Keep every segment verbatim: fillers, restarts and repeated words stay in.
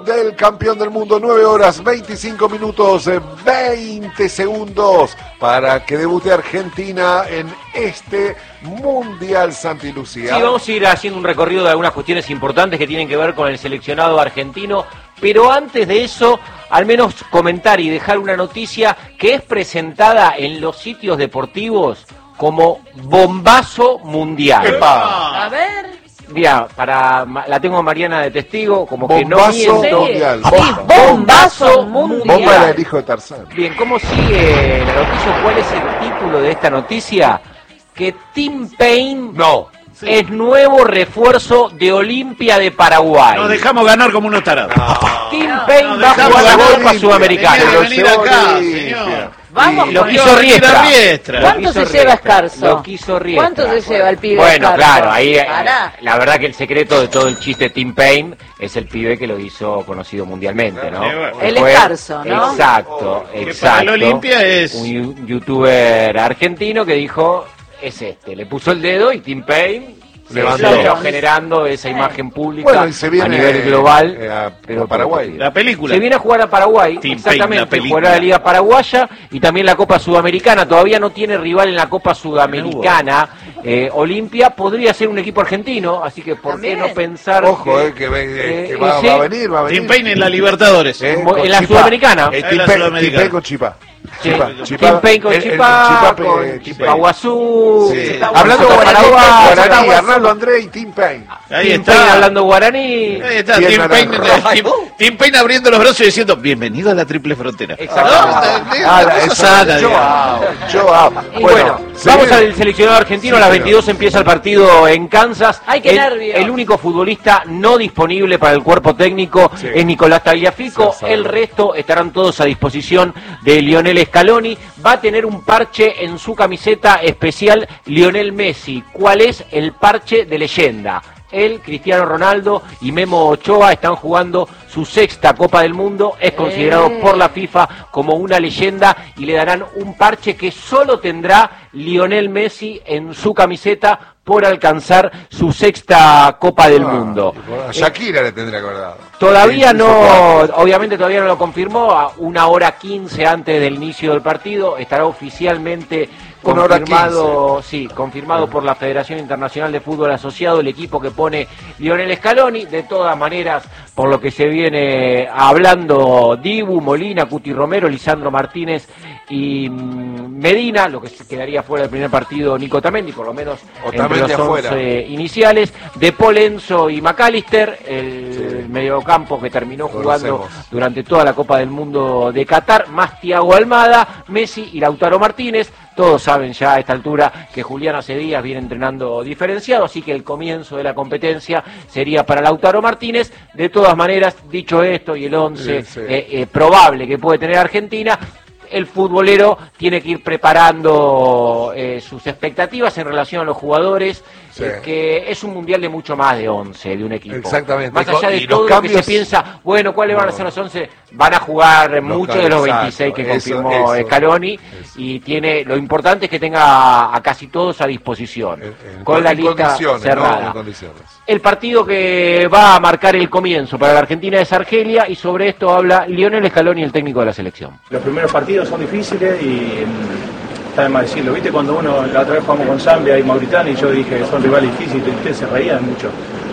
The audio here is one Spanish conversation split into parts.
Del campeón del mundo, nueve horas, veinticinco minutos, veinte segundos para que debute Argentina en este Mundial, Santi Lucía. Sí, vamos a ir haciendo un recorrido de algunas cuestiones importantes que tienen que ver con el seleccionado argentino, pero antes de eso, al menos comentar y dejar una noticia que es presentada en los sitios deportivos como bombazo mundial. ¡Epa! A ver... Mira, para la tengo Mariana de testigo, como bombazo que no miento. mundial. Sí, bombazo mundial. Bomba era el hijo de Tarzán. Bien, ¿cómo sigue la noticia? ¿Cuál es el título de esta noticia? Que Tim Payne no. Sí. Es nuevo refuerzo de Olimpia de Paraguay. Nos dejamos ganar como unos tarados. No. Tim Payne no, va a jugar la Copa Olimpia. Sudamericana. Tenía que venir acá, señor. Vamos, lo con quiso Riestra. Riestra. ¿Cuánto se lleva Escarzo? Lo quiso Riestra. ¿Cuánto se lleva el pibe Bueno, Escarzo? claro, ahí Pará. la verdad que el secreto de todo el chiste de Tim Payne es el pibe que lo hizo conocido mundialmente, ¿no? El Fue, Escarzo, ¿no? Exacto, Que exacto. para el Olimpia es un youtuber argentino que dijo, es este, le puso el dedo y Tim Payne levantó, se generando esa imagen pública bueno, y se viene, a nivel global, eh, a, pero a Paraguay. La película. Se viene a jugar a Paraguay, Tim exactamente, Payne, la jugará la Liga Paraguaya y también la Copa Sudamericana. Todavía no tiene rival en la Copa Sudamericana. Eh, Olimpia podría ser un equipo argentino, así que ¿por También. qué no pensar Ojo, que, eh, que, ve- eh, que va, sí, va a venir, va a venir. Tim Payne en la Libertadores. Eh, en con la Chipá. Sudamericana. Eh, En Tim la Payne- Sudamericana. Tim Payne con Chipá. Sí, Chipá, Tim Chipá, Payne con el- el Chipá, Chipá, con eh, Tim Payne. Paguazú, Sí. Hablando con guaraní, Paraguay, guaraní, con Arnaldo André y Tim Payne. Ahí Tim está. Payne hablando guaraní. Ahí está, Bien, Tim Payne, naranja. Tim, Tim Payne abriendo los brazos y diciendo, bienvenido a la triple frontera. Exacto. No, Ah, una eso, cosa sana, yo digamos. amo, yo amo. Y bueno, se vamos viene- al seleccionado argentino. Sí, a las señor. veintidós empieza el partido en Kansas. Ay, qué el, nervios. el único futbolista no disponible para el cuerpo técnico Sí. es Nicolás Tagliafico. Sí, sabe. El resto estarán todos a disposición de Lionel Scaloni. Va a tener un parche en su camiseta especial Lionel Messi. ¿Cuál es el parche de leyenda? Él, Cristiano Ronaldo y Memo Ochoa están jugando su sexta Copa del Mundo. Es considerado Eh. por la FIFA como una leyenda y le darán un parche que solo tendrá Lionel Messi en su camiseta por alcanzar su sexta Copa del Ah, Mundo. a Shakira le tendría que haber dado. Todavía Sí, sí, no, sí. obviamente todavía no lo confirmó. A una hora quince antes del inicio del partido estará oficialmente Una hora confirmado, sí, confirmado por la Federación Internacional de Fútbol Asociado el equipo que pone Lionel Scaloni. De todas maneras, por lo que se viene hablando, Dibu, Molina, Cuti Romero, Lisandro Martínez y mm, Medina, lo que se quedaría fuera del primer partido Nico Tamendi, por lo menos entre Otamendi los afuera. once iniciales, De Paul, Enzo y McAllister, el Sí. mediocampo que terminó jugando Conocemos. durante toda la Copa del Mundo de Qatar, más Thiago Almada, Messi y Lautaro Martínez. Todos saben ya a esta altura que Julián hace días viene entrenando diferenciado, así que el comienzo de la competencia sería para Lautaro Martínez. De todas maneras, dicho esto y el once Sí, sí. eh, eh, probable que puede tener Argentina, el futbolero tiene que ir preparando eh, sus expectativas en relación a los jugadores, Sí. eh, que es un mundial de mucho más de once, de un equipo. Exactamente. Más allá Y de los todo lo cambios- que se piensa, bueno, ¿cuáles van a No. ser los once? Van a jugar muchos de los cambios, veintiséis que exacto, confirmó eso, Scaloni, eso. y tiene, lo importante es que tenga a casi todos a disposición, En- en- con la en lista condiciones, cerrada. ¿no? En condiciones. El partido que va a marcar el comienzo para la Argentina es Argelia, y sobre esto habla Lionel Scaloni, el técnico de la selección. Los primeros partidos son difíciles y mm, está de más decirlo. ¿Viste cuando uno, la otra vez jugamos con Zambia y Mauritania y yo dije que son rivales difíciles y ustedes se reían mucho?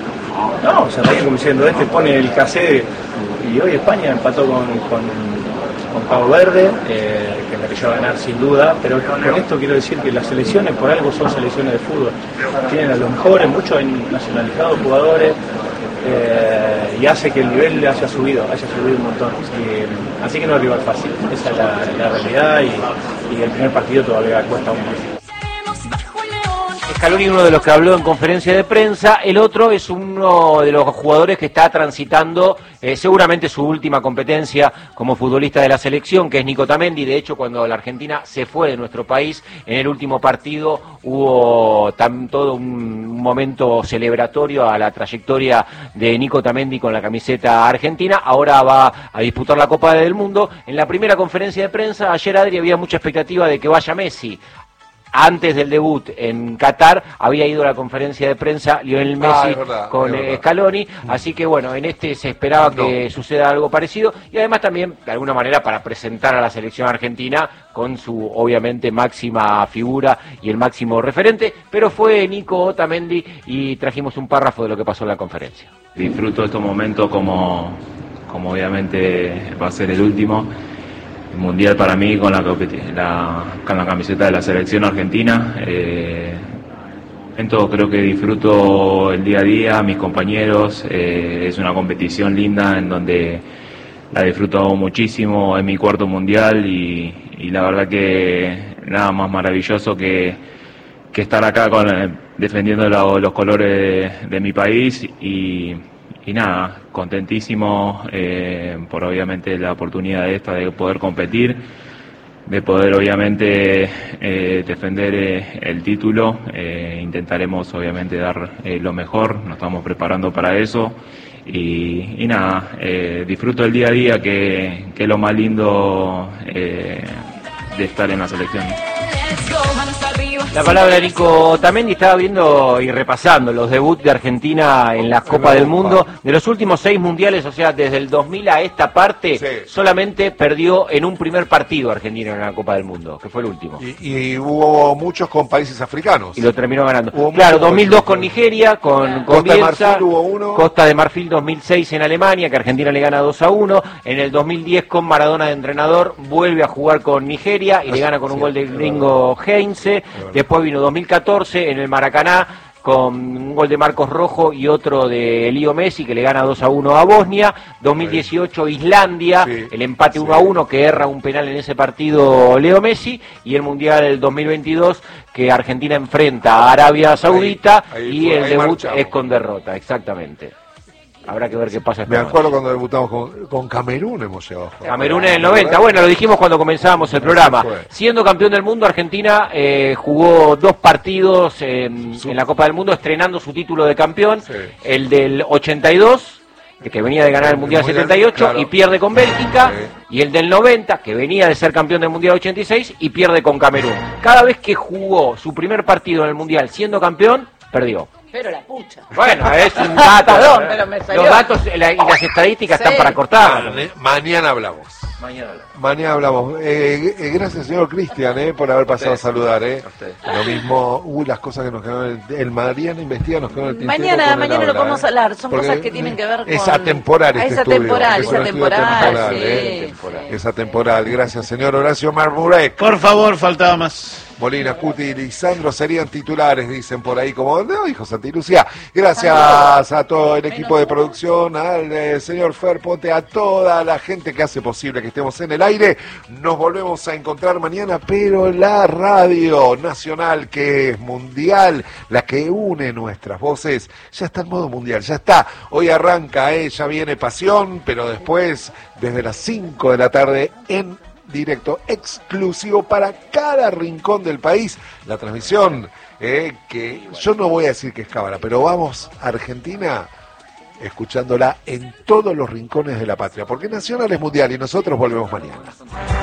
No, se reían como diciendo, este pone el cassette y hoy España empató con, con, con Cabo Verde, eh, que mereció ganar sin duda, pero con esto quiero decir que las selecciones por algo son selecciones de fútbol. Tienen a los mejores, muchos nacionalizados jugadores. Eh, y hace que el nivel haya subido, haya subido un montón. Y, así que no es rival fácil, esa es la, la realidad y, y el primer partido todavía cuesta un montón. Scaloni es uno de los que habló en conferencia de prensa, el otro es uno de los jugadores que está transitando eh, seguramente su última competencia como futbolista de la selección, que es Nico Tamendi. De hecho, cuando la Argentina se fue de nuestro país, en el último partido hubo tam, todo un momento celebratorio a la trayectoria de Nico Tamendi con la camiseta argentina. Ahora va a disputar la Copa del Mundo. En la primera conferencia de prensa, ayer, Adri, había mucha expectativa de que vaya Messi. antes del debut en Qatar había ido a la conferencia de prensa Lionel Messi ah, es verdad, con es eh, Scaloni, así que bueno, en este se esperaba no. que suceda algo parecido y además también de alguna manera para presentar a la selección argentina con su obviamente máxima figura y el máximo referente, pero fue Nico Otamendi y trajimos un párrafo de lo que pasó en la conferencia. Disfruto estos momentos como, como obviamente va a ser el último. El mundial para mí con la, la, con la camiseta de la selección argentina. Eh, en todo creo que disfruto el día a día, mis compañeros. Eh, es una competición linda en donde la disfruto muchísimo. Es mi cuarto mundial y, y la verdad que nada más maravilloso que, que estar acá con, defendiendo lo, los colores de, de mi país y Y nada, contentísimo eh, por obviamente la oportunidad esta de poder competir, de poder obviamente eh, defender eh, el título. Eh, intentaremos obviamente dar eh, lo mejor, nos estamos preparando para eso. Y, y nada, eh, disfruto el día a día, que, que es lo más lindo eh, de estar en la selección. La palabra de Nico Otamendi. Estaba viendo y repasando los debuts de Argentina en la Copa del Mundo. De los últimos seis mundiales, o sea, desde el dos mil a esta parte, sí. solamente perdió en un primer partido Argentina en la Copa del Mundo, que fue el último. Y, y hubo muchos con países africanos. Y lo terminó ganando. Hubo claro, dos mil dos con Nigeria, con, con Costa Bielsa, de Marfil hubo uno. Costa de Marfil dos mil seis en Alemania, que Argentina le gana dos a uno. En el dos mil diez con Maradona de entrenador, vuelve a jugar con Nigeria y le gana con un sí, gol del gringo Heinze. Después vino dos mil catorce en el Maracaná con un gol de Marcos Rojo y otro de Leo Messi, que le gana dos a uno a Bosnia. dos mil dieciocho Islandia, sí, el empate uno a uno, que erra un penal en ese partido Leo Messi. Y el Mundial del dos mil veintidós, que Argentina enfrenta a Arabia Saudita, ahí, ahí y fue, el debut marchamos. Es con derrota, exactamente. Habrá que ver qué pasa. Me acuerdo cuando debutamos con, con Camerún, hemos llegado. Camerún en el noventa, bueno, lo dijimos cuando comenzábamos el programa. Siendo campeón del mundo, Argentina eh, jugó dos partidos eh, en la Copa del Mundo, estrenando su título de campeón, sí. el del ochenta y dos, que venía de ganar el Mundial setenta y ocho, claro. y pierde con Bélgica, sí. y el del noventa, que venía de ser campeón del Mundial ochenta y seis, y pierde con Camerún. Cada vez que jugó su primer partido en el Mundial siendo campeón, perdió. Pero la pucha. Bueno, es un dato. Perdón, pero me salió. Los datos la, y las estadísticas sí. están para cortar. Mañana, mañana hablamos. Mañana hablamos. Mañana hablamos. Eh, eh, gracias, señor Cristian, eh, por haber pasado a saludar. Eh. A Lo mismo, uy, las cosas que nos quedaron. El, el Mariana investiga, nos quedó en el tintero. Mañana, mañana lo podemos eh. hablar. Son Porque cosas que tienen que ver con. Es atemporal este es estudio. Atemporal, es es atemporal, temporal, sí, eh. temporal. Es atemporal. Gracias, señor Horacio Marmurek. Por favor, faltaba más. Molina, Cuti y Lisandro serían titulares, dicen por ahí, como no, dijo Santi Lucía. Gracias a todo el equipo de producción, al eh, señor Fer Ponte, a toda la gente que hace posible que estemos en el aire. Nos volvemos a encontrar mañana, pero la radio nacional, que es mundial, la que une nuestras voces, ya está en modo mundial, ya está. Hoy arranca, eh, ya viene Pasión, pero después, desde las cinco de la tarde, en directo exclusivo para cada rincón del país, la transmisión eh, que yo no voy a decir que es cábala, pero vamos a Argentina escuchándola en todos los rincones de la patria, porque Nacional es mundial y nosotros volvemos mañana.